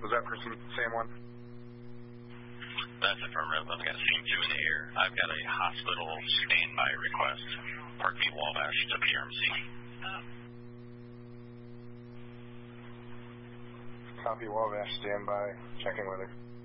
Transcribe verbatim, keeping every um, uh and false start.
Was that for Sam one? That's affirmative. I've got Sam two in the air. I've got a hospital standby request. Parkview Wabash to P R M C. Copy Wabash standby. Checking weather.